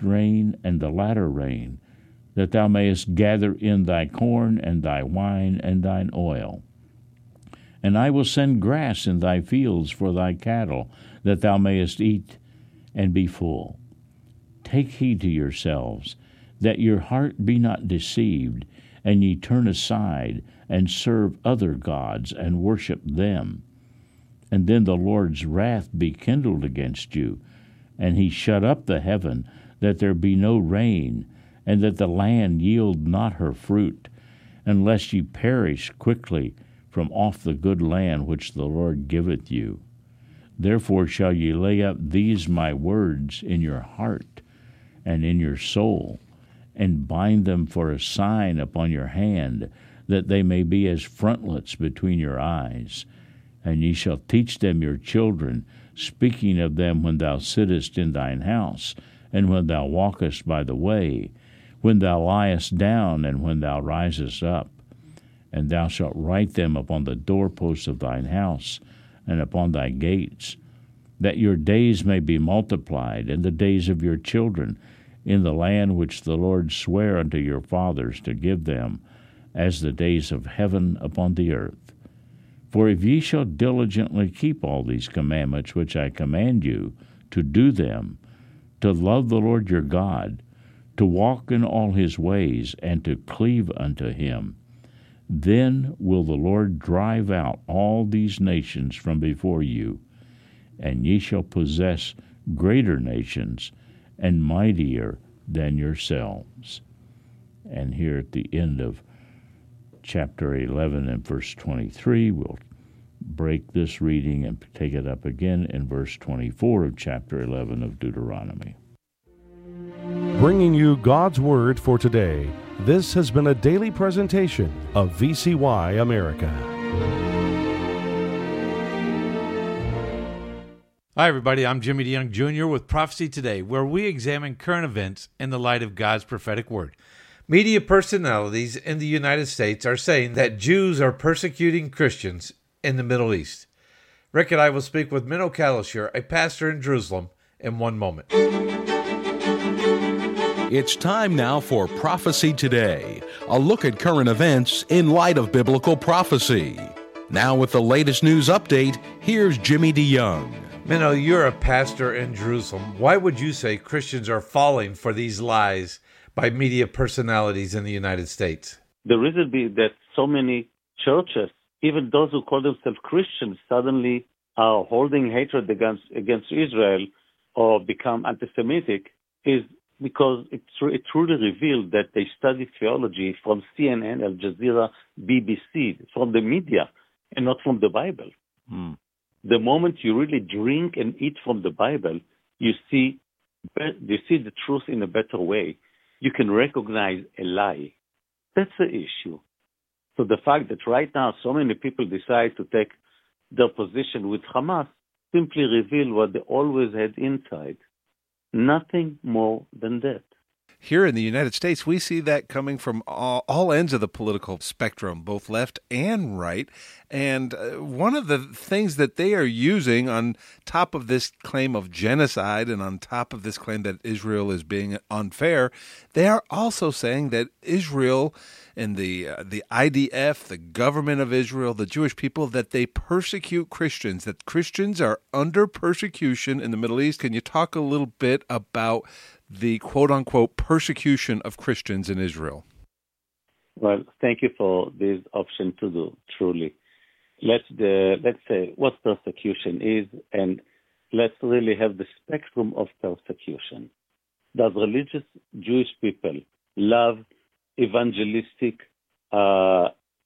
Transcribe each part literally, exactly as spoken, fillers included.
first rain and the latter rain, that thou mayest gather in thy corn and thy wine and thine oil. And I will send grass in thy fields for thy cattle, that thou mayest eat and be full. Take heed to yourselves, that your heart be not deceived, and ye turn aside and serve other gods and worship them. And then the Lord's wrath be kindled against you, and he shut up the heaven, that there be no rain, and that the land yield not her fruit, unless ye perish quickly from off the good land which the Lord giveth you. Therefore shall ye lay up these my words in your heart and in your soul, and bind them for a sign upon your hand, that they may be as frontlets between your eyes. And ye shall teach them your children, speaking of them when thou sittest in thine house, and when thou walkest by the way, when thou liest down, and when thou risest up. And thou shalt write them upon the doorposts of thine house, and upon thy gates, that your days may be multiplied, and the days of your children, in the land which the Lord sware unto your fathers to give them, as the days of heaven upon the earth. For if ye shall diligently keep all these commandments which I command you, to do them, to love the Lord your God, to walk in all his ways, and to cleave unto him, then will the Lord drive out all these nations from before you, and ye shall possess greater nations, and mightier than yourselves. And here at the end of chapter eleven and verse twenty-three, we'll break this reading and take it up again in verse twenty-four of chapter eleven of Deuteronomy. Bringing you God's Word for today, this has been a daily presentation of V C Y America. Hi, everybody. I'm Jimmy DeYoung Junior with Prophecy Today, where we examine current events in the light of God's prophetic word. Media personalities in the United States are saying that Jews are persecuting Christians in the Middle East. Rick and I will speak with Menno Kalisher, a pastor in Jerusalem, in one moment. It's time now for Prophecy Today, a look at current events in light of biblical prophecy. Now with the latest news update, here's Jimmy DeYoung. Menno, you're a pastor in Jerusalem. Why would you say Christians are falling for these lies by media personalities in the United States? The reason being that so many churches, even those who call themselves Christians, suddenly are holding hatred against against Israel or become anti-Semitic, is because it, it truly revealed that they study theology from C N N, Al Jazeera, B B C, from the media, and not from the Bible. Hmm. The moment you really drink and eat from the Bible, you see you see the truth in a better way. You can recognize a lie. That's the issue. So the fact that right now so many people decide to take their position with Hamas simply reveal what they always had inside. Nothing more than that. Here in the United States, we see that coming from all, all ends of the political spectrum, both left and right. And uh, one of the things that they are using on top of this claim of genocide and on top of this claim that Israel is being unfair, they are also saying that Israel and the uh, the I D F, the government of Israel, the Jewish people, that they persecute Christians, that Christians are under persecution in the Middle East. Can you talk a little bit about the quote-unquote persecution of Christians in Israel? Well, thank you for this option to do, truly. Let's, the, let's say what persecution is, and let's really have the spectrum of persecution. Does religious Jewish people love evangelistic uh, uh,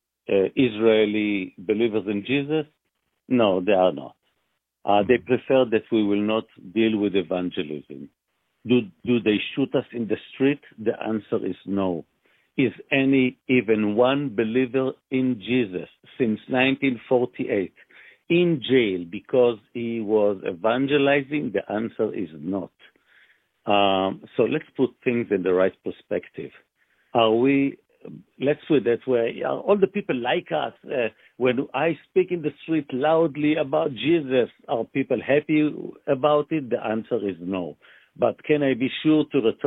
Israeli believers in Jesus? No, they are not. Uh, they prefer that we will not deal with evangelism. Do, do they shoot us in the street? The answer is no. Is any, even one believer in Jesus since nineteen forty-eight in jail because he was evangelizing? The answer is not. Um, so let's put things in the right perspective. Are we, let's put it that way, are all the people like us, uh, when I speak in the street loudly about Jesus, are people happy about it? The answer is no. But can I be sure to return